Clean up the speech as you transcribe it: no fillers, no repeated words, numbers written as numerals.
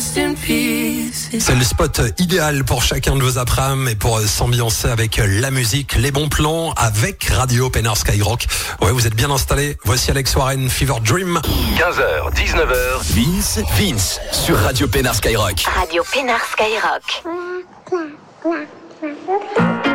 C'est le spot idéal pour chacun de vos après-midi et pour s'ambiancer avec la musique, les bons plans avec Radio Pénard Skyrock. Ouais, vous êtes bien installés. Voici Alex Warren, Fever Dream. 15h, 19h, Vince sur Radio Pénard Skyrock. Radio Pénard Skyrock.